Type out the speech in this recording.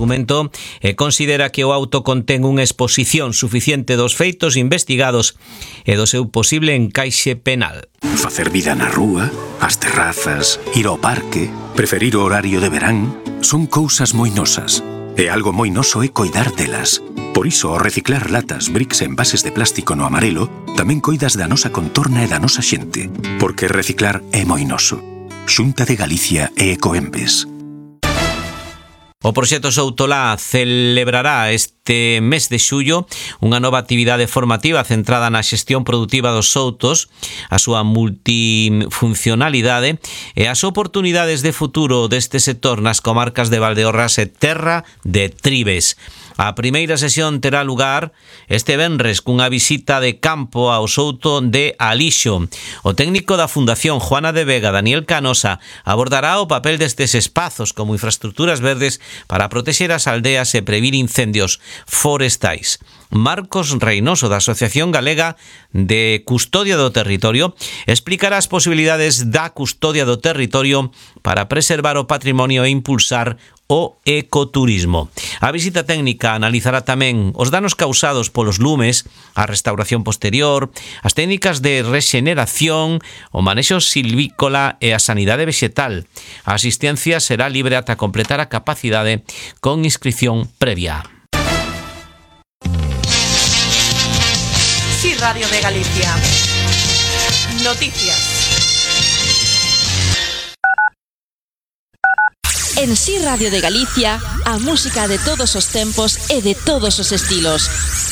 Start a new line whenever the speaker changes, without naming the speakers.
argumento e considera que o auto contén unha exposición suficiente dos feitos investigados e do seu posible encaixe penal.
Facer vida na rúa, as terrazas, ir ao parque, preferir o horario de verán, son cousas moi nosas. E algo moi noso é coidar delas. Por iso, ao reciclar latas, bricks e envases de plástico no amarelo, tamén coidas da nosa contorna e da nosa xente. Porque reciclar é moi noso. Xunta de Galicia e Ecoembes.
O proxecto Soutolá celebrará este mes de xullo unha nova actividade formativa centrada na xestión produtiva dos soutos, a súa multifuncionalidade e as oportunidades de futuro deste sector nas comarcas de Valdeorras e Terra de Tribes. A primeira sesión terá lugar este venres cunha visita de campo ao souto de Alixo. O técnico da Fundación Juana de Vega, Daniel Canosa, abordará o papel destes espazos como infraestructuras verdes para protexer as aldeas e previr incendios forestais. Marcos Reynoso, da Asociación Galega de Custodia do Territorio, explicará as posibilidades da custodia do territorio para preservar o patrimonio e impulsar o ecoturismo. A visita técnica analizará tamén os danos causados polos lumes, a restauración posterior, as técnicas de rexeneración, o manexo silvícola e a sanidade vexetal. A asistencia será libre ata completar a capacidade con inscripción previa.
Sí, Radio de Galicia. Noticias.
En Sí Radio de Galicia, a música de todos os tempos e de todos os estilos.